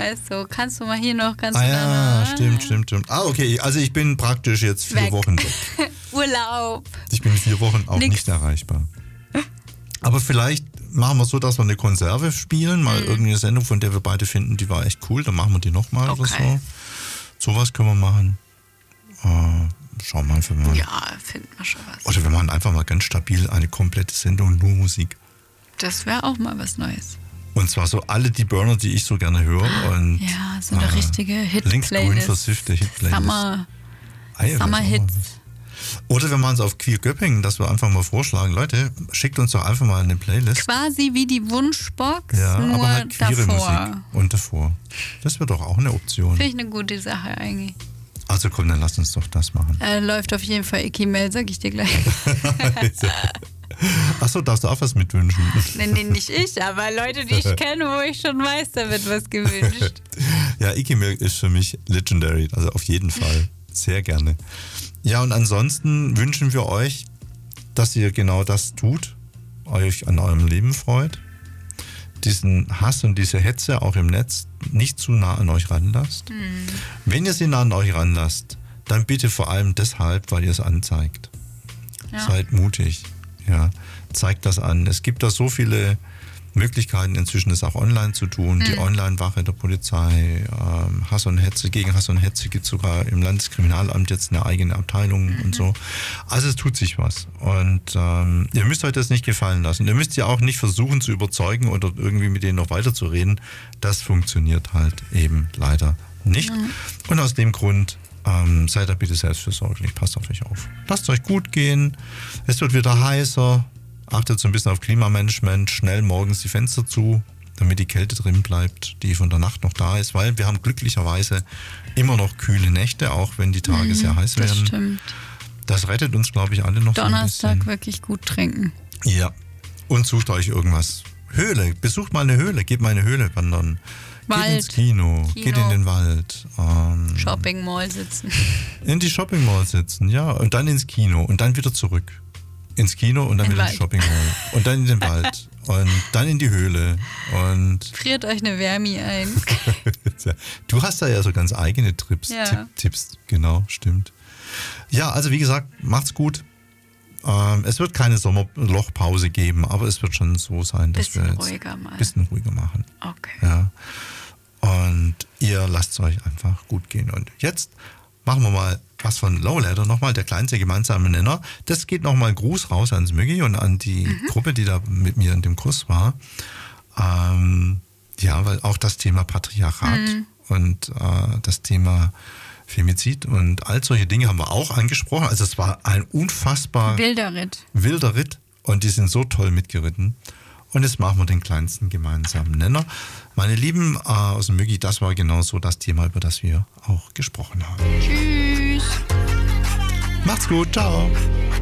weißt du, kannst du mal hier noch, kannst Ah du da ja, noch. stimmt. Ah, okay, also ich bin praktisch jetzt 4 Wochen weg. Urlaub. Ich bin 4 Wochen auch Nix. nicht erreichbar. Aber vielleicht machen wir so, dass wir eine Konserve spielen, mal irgendeine Sendung, von der wir beide finden, die war echt cool, dann machen wir die nochmal oder Okay. so. Sowas können wir machen. Schauen wir einfach mal. Ja, finden wir schon was. Oder wir machen einfach mal ganz stabil eine komplette Sendung, nur Musik. Das wäre auch mal was Neues. Und zwar so alle die Burner, die ich so gerne höre. Und, Ja, so eine richtige linksgrün Hit-Playlist. versiffte Hit-Playlist. Summer-Hits. Oder wir machen es auf Queer Göppingen, dass wir einfach mal vorschlagen, Leute, schickt uns doch einfach mal eine Playlist. Quasi wie die Wunschbox, Ja, nur aber halt queere davor. Musik und davor. Das wäre doch auch eine Option. Finde ich eine gute Sache eigentlich. Also komm, dann lass uns doch das machen. Läuft auf jeden Fall Icky-Mail, sag ich dir gleich. Achso, darfst du auch was mitwünschen? Nee, nicht ich, aber Leute, die ich kenne, wo ich schon weiß, da wird was gewünscht. Ja, Icky Milk ist für mich legendary, also auf jeden Fall. Sehr gerne. Ja, und ansonsten wünschen wir euch, dass ihr genau das tut, euch an eurem Leben freut, diesen Hass und diese Hetze auch im Netz nicht zu nah an euch ranlasst. Wenn ihr sie nah an euch ranlasst, dann bitte vor allem deshalb, weil ihr es anzeigt. Ja. Seid mutig. Ja, zeigt das an. Es gibt da so viele Möglichkeiten inzwischen, das auch online zu tun. Die Online-Wache der Polizei, Hass und Hetze, gegen Hass und Hetze gibt es sogar im Landeskriminalamt jetzt eine eigene Abteilung und so. Also es tut sich was. Und ihr müsst euch das nicht gefallen lassen. Ihr müsst ja auch nicht versuchen zu überzeugen oder irgendwie mit denen noch weiterzureden. Das funktioniert halt eben leider nicht. Und aus dem Grund seid da bitte selbstfürsorglich, passt auf euch auf. Lasst es euch gut gehen, es wird wieder heißer, achtet so ein bisschen auf Klimamanagement, schnell morgens die Fenster zu, damit die Kälte drin bleibt, die von der Nacht noch da ist, weil wir haben glücklicherweise immer noch kühle Nächte, auch wenn die Tage sehr heiß Das werden. stimmt. Das rettet uns, glaube ich, alle noch so ein Donnerstag bisschen. wirklich gut trinken. Ja, und sucht euch irgendwas. Höhle, besucht mal eine Höhle, geht mal eine Höhle wandern. Wald. Geht ins Kino, geht in den Wald. Shopping Mall sitzen. In die Shopping Mall sitzen, ja. Und dann ins Kino und dann wieder zurück. Ins Kino und dann In wieder Wald. ins Shopping Mall. Und dann in den Wald. Und dann in die Höhle. Und Friert euch eine Wärmi ein. du hast da ja so ganz eigene Ja. Tipps. Genau, stimmt. Ja, also wie gesagt, macht's gut. Es wird keine Sommerlochpause geben, aber es wird schon so sein, dass Bisschen wir jetzt ruhiger mal. ein bisschen ruhiger machen. Okay. Ja. Und ihr lasst es euch einfach gut gehen. Und jetzt machen wir mal was von Lowladder nochmal, der kleinste gemeinsame Nenner. Das geht nochmal Gruß raus ans Möggi und an die Gruppe, die da mit mir in dem Kurs war. Ja, weil auch das Thema Patriarchat und das Thema Femizid und all solche Dinge haben wir auch angesprochen. Also es war ein unfassbar Wilder Ritt. wilder Ritt und die sind so toll mitgeritten. Und jetzt machen wir den kleinsten gemeinsamen Nenner. Meine Lieben aus dem Möggi, das war genau so das Thema, über das wir auch gesprochen haben. Tschüss. Macht's gut, ciao.